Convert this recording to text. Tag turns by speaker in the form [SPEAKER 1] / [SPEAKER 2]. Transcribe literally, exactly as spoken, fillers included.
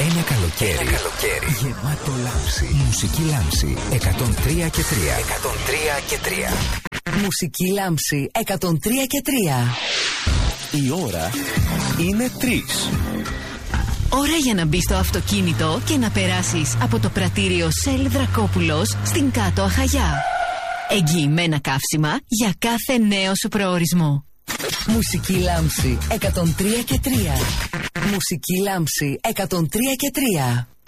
[SPEAKER 1] Ένα καλοκαίρι, Ένα καλοκαίρι γεμάτο λάμψη. Μουσική Λάμψη εκατόν τρία και τρία. εκατόν τρία και τρία.
[SPEAKER 2] Μουσική Λάμψη εκατόν τρία και τρία.
[SPEAKER 1] Η ώρα είναι τρεις.
[SPEAKER 3] Ώρα για να μπεις στο αυτοκίνητο και να περάσεις από το πρατήριο Σέλ Δρακόπουλος στην Κάτω Αχαγιά. Εγγυημένα καύσιμα για κάθε νέο σου προορισμό.
[SPEAKER 2] Μουσική Λάμψη εκατόν τρία και τρία. Μουσική Λάμψη εκατόν τρία και τρία.